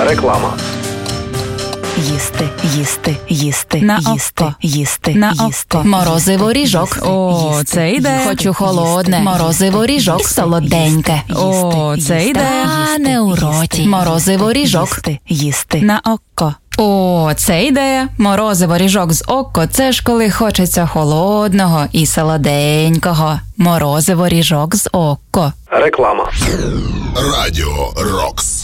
Реклама. Їсти. На їсти. На їсти. око. Морозиво ріжок. О, це йде. Хочу холодне. Морозиво ріжок. Солоденьке. О, це йде. А не у роті. Морозиво ріжок. Їсти. На око. О, це ідея. Морозиво ріжок з око – це ж коли хочеться холодного і солоденького. Морозиво ріжок з око. Реклама. Радіо Рокс.